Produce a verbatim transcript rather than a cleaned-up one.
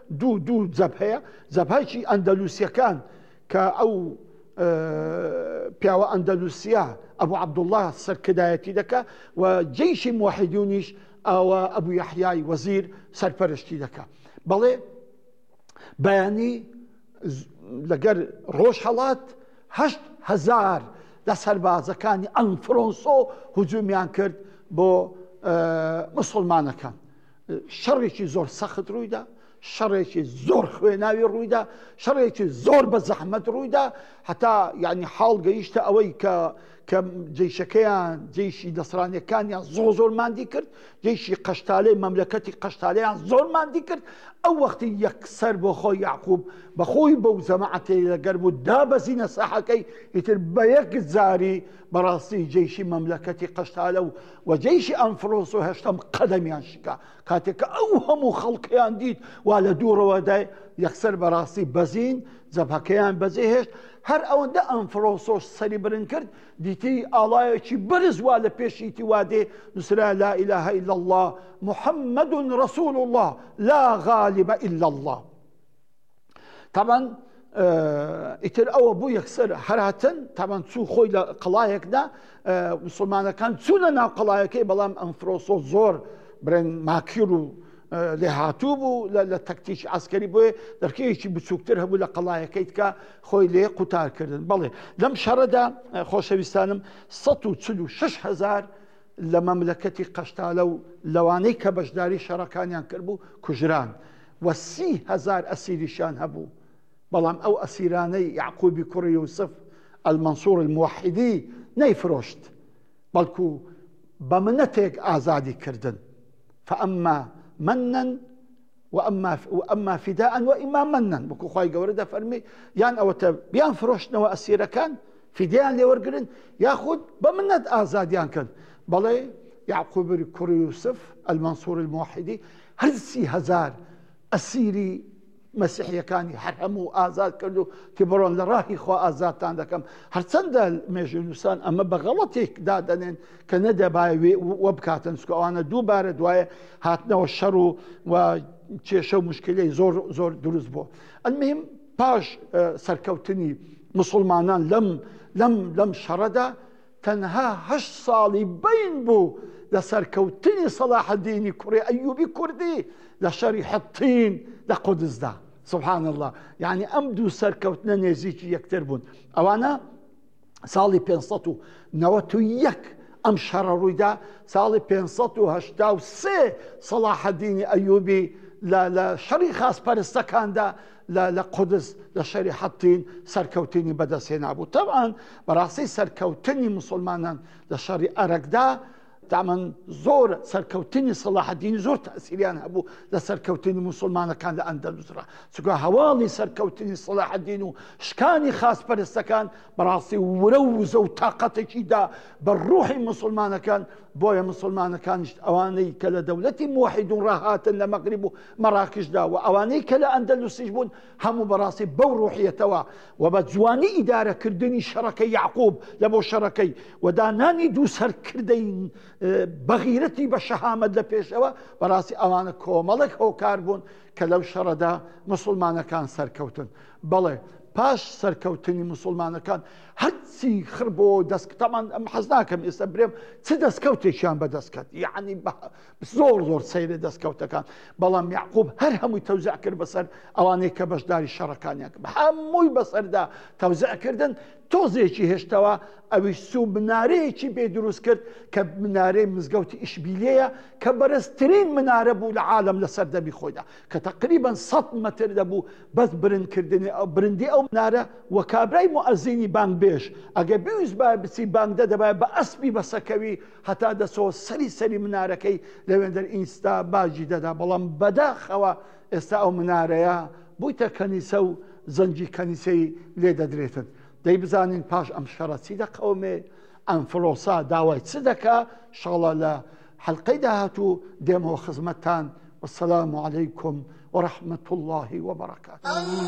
دوو دوو جەب هەیە. جەبهەیەکی ئەندەلوسیەکان کە ئەو پیاوە ئەندەلوسیا ئەبوو عەبدوڵڵاه سەرکردایەتی دەکا و جەیشی موحیدونیش ئەوە ئەبوو یەحیای وەزیر سەرپەرشتی دەکا. بەڵێ بەیانی لەگەر ڕۆژ هەڵات هەشت هەزار لە سەربازەکانی ئەنفرۆنسۆ هجوومیان کرد بۆ مسلمانەکان. شەڕێکی زۆر سەخت ڕوویدا، شەڕێکی زۆر خوێناوی ڕوویدا، شەڕێکی زۆر بە زەحمەت ڕوویدا، هەتا یعنی حاڵ گەیشتە ئەوەی کە کە جێیشەکەیان جێیشی دەسرانیەکانیان زۆر زۆر ماندی کرد، جێیشی قەشتالەی مەملەکەتی قەشتالەیان زۆر ماندی کرد. ئەو وەختی یەکسەر بۆ خۆی یعقوب بەخۆی بەو جەماعەتەی لەگەر بوو دابەزینە ساحەکەی، ئیتر بە یەک جاری بەڕاستی جێیشی مەملەکەتی قەشتالە و و جێیشی ئەنفرۆنس و هێشتم قەدەمیان شکا. کاتێک کە ئەو هەموو خەڵکیان دیت وا لە دوورەوەدای یەکسەر بەڕاستی بەزین جەبهەکەیان بەجێهێشت. هەر ئەوەندە ئەنفرۆنسۆش سەری برن کرد، دیتی ئاڵایەکی بەرز وا لە پێشیتی وادێ نووسرا لا ئیلاهە ئیلا الله محەممەد ڕەسوول الله لا غالب إلا الله. طبعا ئیتر ئەوە بوو یەکسەر هەرهاتن تاوان چوو خۆی لە قڵایەکدا مسلمانەکان چوونە ناو قڵایەکەی، بەڵام ئەنفرۆنسۆ زۆر برن ماکیر و لێ هاتوو بوو لە تەکتیکی عسکەری بۆیە دەرکەیەکی بچووکتر هەبوو لە قەڵایەکەیت کە خۆی لێ قوتارکردن. بەڵێ لەم شەڕەدا خۆشەویستانم سەد و چل و شەش هەزار لە مەملەکەتی قەشتالە و لەوانەی کە بەشداری شەڕەکانیان کرد بوو کوژران و سی هەزار ئەسیریشان هەبوو. بەڵام ئەو ئەسیرانەی یعقوبی کوڕی یوسف ئەلمەنسوور الموحیدی نەیفرۆشت، بەڵکو بە منەتێک ئازادی کردن. فەئەما مەنەن وأما فداء وإما منن بكو خواهي قورده فرمي يان أوتا بيان فرشنا وأسيرة كان فداء لورقرن ياخد بمنت آزاد يان كان بلي يعقوب كوري يوسف المنصور الموحدي هرسي هزار أسيري مسيحي كان حرمو آزاد كردو كبرون لراهي خوا آزاد تاندكم هرسند المجنوسان أما بغلطيك دادنين كندا باي وبكاتن سكو أنا دو بارد واي هاتنا والشرو و چێشە مشکلەی زۆر زۆر دروست بوو. ئەلمهم پاش سەرکەوتنی مسلمانان لەم لەم لەم شەڕەدا تەنها هەشت ساڵی بین بوو لە سەرکەوتنی سەلاحەدینی کوڕی ئەیوبی کوردی لە شەڕی حەطین لە قودسدا. سبحان الله، یعنی ئەم دوو سەرکەوتنە نێزیکی یەکتر بوون. ئەوانە ساڵی پێنج سەد و نەوەت و یەک ئەم شەڕە ڕوویدا، ساڵی پێنج سەد و هەشتا و سێ سەلاحەدینی ئەیوبی لە شەڕی خاسپەرستەکاندا لە قودس لە شەڕی حەطین سەرکەوتنی بەدەستهێنا بوو. طبعاً بەڕاستی سەرکەوتنی مسلمانان لە شەڕی ئەرەکدا تامن زۆر سەرکەوتنی سەلاحەدین زۆر تەسیریان هەبوو لە سەرکەوتنی مسلمانەکان لە ئەندەلوسرا. چونکە هەواڵی سەرکەوتنی سەلاحەدین و شکانی خاسپەرستەکان بەڕاستی ورە و وزە و تاقەتێکیدا بە ڕوحی مسلمانەکان. بۆیە مسلمانەکانیش ئەوانەی کە لە دەوڵەتی موحیدون ڕاهاتن لە مەغریب و مەراکشدا و ئەوانەی کە لە ئەندەلوسیش بوون هەموو بەڕاستی بەو ڕوحیەتەوە و بە جوانی ئیدارەکردنی شەڕەکەی یعقوب لە بۆ شەڕەکەی و دانانی دوو سەرکردەی بەغیرەتی بە شەهامەت لە پێشەوە بەڕاستی ئەوانە کۆمەڵێک هۆکار بوون کە لەو شەڕەدا مسلمانەکان سەرکەوتن. بەڵێ پاش سەرکەوتنی مسلمانەکان هەرچی خڕ بۆ دەستکەمان ئەم حەز ناکەم ئێستا برێم چ دەستکەوتێکیان بەدەستکەوت، یعنی زۆر زۆر سەیرە دەستکەوتەکان. بەڵام یعقوب هەر هەمووی تەوزیع کرد بەسەر ئەوانەی کە بەشداری شەڕەکانیان کرد، هەمووی بەسەردا تەوزیع کردن. تۆزێکی هێشتەوە ئەویش سوو منارەیەکی بێ دروست کرد کە منارەی مزگەوتی ئیشبیلەیە کە بەرزترین منارە بوو لە عالم لەسەر دەبی خۆیدا کە تقریبا سەد مەتر دەبوو بەس برندکردنی برندی ئەو منارە و کابرای موعەزینی بانگبێژ ئەگە بیویست با بچی بانگدە دەبای بە ئەسپی بەسەکەوی هەتا دەسەوە سەری سەری منارەکەی لەوێندەر ئینستا باجی دەدا. بەڵام بەداخەوە ئێستا ئەو منارەیە بوویتە کەنیسە و زەنجی کەنیسەی لێ دەدرێتن. دەی بزانین پاش ئەم شەڕە چی دەقەومێ، ئەنفرۆسا داوای چ دەکا. شاڵە لە حەلقەی داهاتوو دێمەوە خزمەتتان. والسلام عليكم ورحمة الله وبركاته.